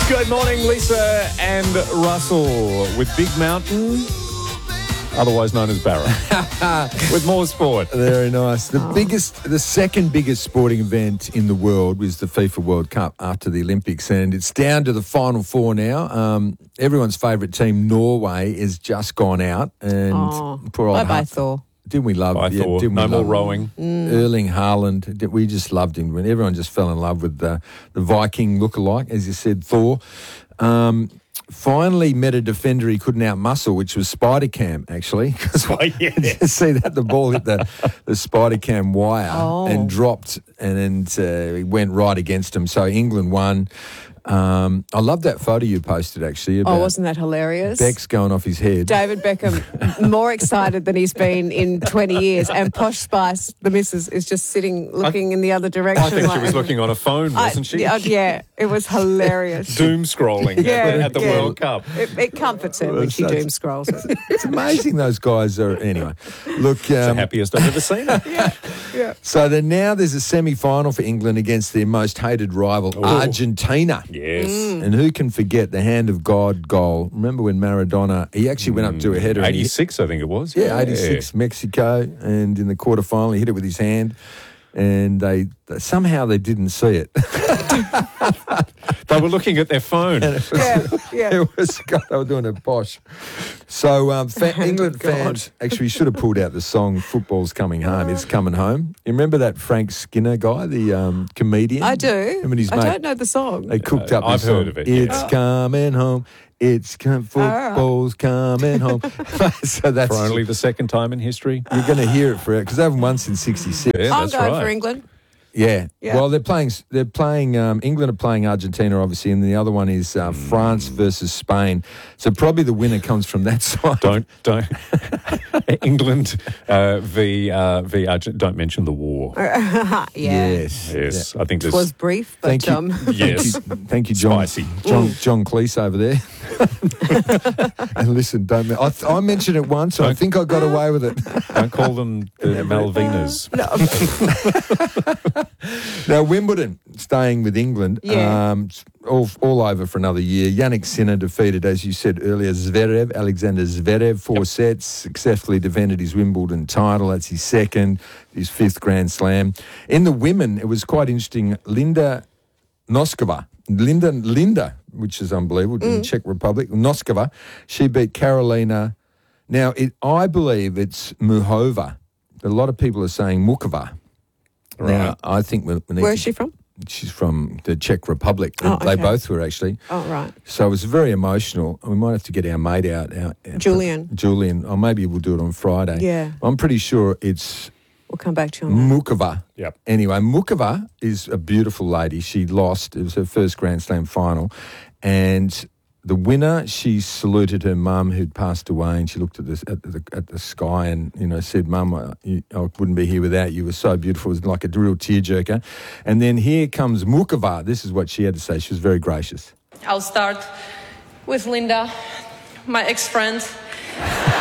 Good morning, Lisa and Russell with Big Mountain, otherwise known as Barra, with more sport. Very nice. The second biggest sporting event in the world was the FIFA World Cup after the Olympics, and it's down to the final four now. Everyone's favourite team, Norway, has just gone out, and poor old Bye-bye, Thor. Didn't we love? I thought didn't we no more love rowing. Erling Haaland. We just loved him. Everyone just fell in love with the Viking lookalike, as you said, Thor. Finally met a defender he couldn't outmuscle, which was Spider-Cam, actually. Did you see that? The ball hit the Spider-Cam wire and dropped, and he went right against him. So England won. I love that photo you posted, actually. Wasn't that hilarious? Beck's going off his head. David Beckham, more excited than he's been in 20 years. And Posh Spice, the missus, is just sitting, looking in the other direction. I think she was looking on a phone, wasn't she? Yeah, it was hilarious. Doom scrolling at the World Cup. It comforts her when she doom scrolls. It's amazing those guys are. Anyway, look. It's the happiest I've ever seen her. Yeah. So now there's a semi-final for England against their most hated rival, Argentina. Yes. And who can forget the hand of God goal? Remember when Maradona, he actually went up to a header. 86, I think it was. Yeah, 86, Mexico. And in the quarterfinal, he hit it with his hand. And somehow they didn't see it. They were looking at their phone. It was, God, they were doing it posh. So England fans actually should have pulled out the song "Football's Coming Home." It's coming home. You remember that Frank Skinner guy, the comedian? I do. Him and his I mate, don't know the song. They cooked up this I've song. heard of it. It's coming home. Football's coming home. So that's For only the second time in history. you're going to hear it for it because they haven't won since '66. Yeah, I'm that's going right. for England. Yeah. Yeah. Well, they're playing. England are playing Argentina, obviously, and the other one is France versus Spain. So probably the winner comes from that side. Don't. England v Argentina. Don't mention the war. Yes. Yes, I think this It was brief, but Thank you. Yes. Thank you, John. Spicy. John Cleese over there. And listen, don't. I mentioned it once. I think I got away with it. Don't call them the Malvinas. Now Wimbledon, staying with England, all over for another year. Yannick Sinner defeated, as you said earlier, Alexander Zverev, 4 sets, successfully defended his Wimbledon title. That's his second, his 5th Grand Slam. In the women, it was quite interesting. Linda Noskova, which is unbelievable, in the Czech Republic. Noskova, she beat Carolina. Now, I believe it's Muhova. A lot of people are saying Mukova. Right. Now, I think where is she from? She's from the Czech Republic. Oh, They okay. both were, actually. Oh, right. So it was very emotional. We might have to get our mate out. Julian. Or maybe we'll do it on Friday. Yeah. I'm pretty sure it's We'll come back to you on that. Mukova. Yep. Anyway, Mukova is a beautiful lady. She lost. It was her first Grand Slam final. And the winner, she saluted her mum who'd passed away, and she looked at the sky and said, "Mum, I wouldn't be here without you. It was so beautiful. It was like a real tearjerker." And then here comes Mukova. This is what she had to say. She was very gracious. I'll start with Linda, my ex-friend.